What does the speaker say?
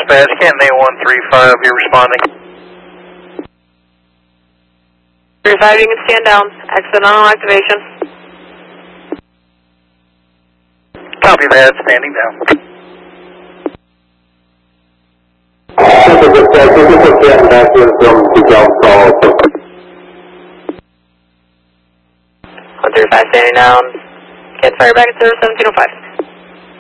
Dispatch, Canton 135, you're responding. 35, you can stand down. Exit on activation. Copy that, standing down. This is Canton Active from Decal Call. 135, standing down. Can't fire back at 1705.